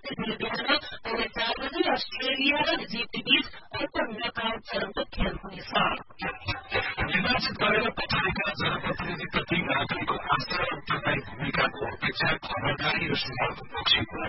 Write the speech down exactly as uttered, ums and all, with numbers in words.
बत्तीस बजे बिहान पौने चार बजे अस्ट्रेलिया र इजिप्ट बीच अर्को नकआउट चरणको खेल हुनेछ। निर्वाचित गरेर पठाएका जनप्रतिनिधि प्रति नागरिकको आस्था र उत्तरदायी भूमिकाको अपेक्षा खबरदारी र सुधारको पक्षको